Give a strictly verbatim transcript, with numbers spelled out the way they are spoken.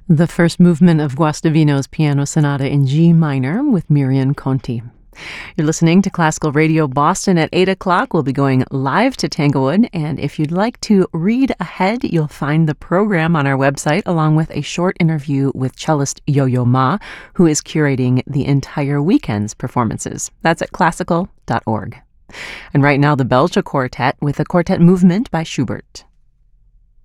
The first movement of Guastavino's Piano Sonata in G minor with Miriam Conti. You're listening to Classical Radio Boston at eight o'clock. We'll be going live to Tanglewood, and if you'd like to read ahead, you'll find the program on our website, along with a short interview with cellist Yo-Yo Ma, who is curating the entire weekend's performances. That's at classical dot org. And right now, the Belgian Quartet with a quartet movement by Schubert.